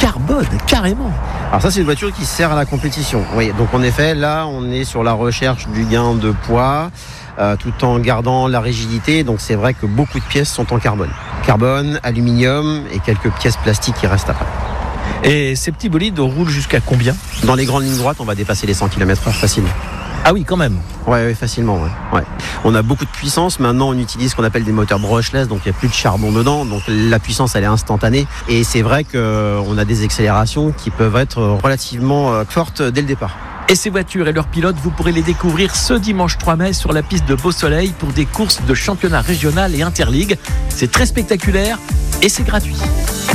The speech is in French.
carbone, carrément. Alors ça, c'est une voiture qui sert à la compétition. Oui, donc en effet, là, on est sur la recherche du gain de poids, tout en gardant la rigidité. Donc c'est vrai que beaucoup de pièces sont en carbone. Carbone, aluminium et quelques pièces plastiques qui restent après. Et ces petits bolides roulent jusqu'à combien ? Dans les grandes lignes droites, on va dépasser les 100 km/h facilement. Ah oui, quand même. Ouais, facilement. Ouais. On a beaucoup de puissance. Maintenant, on utilise ce qu'on appelle des moteurs brushless, donc il n'y a plus de charbon dedans. Donc la puissance, elle est instantanée. Et c'est vrai qu'on a des accélérations qui peuvent être relativement fortes dès le départ. Et ces voitures et leurs pilotes, vous pourrez les découvrir ce dimanche 3 mai sur la piste de Beau-Soleil pour des courses de championnat régional et interligue. C'est très spectaculaire et c'est gratuit.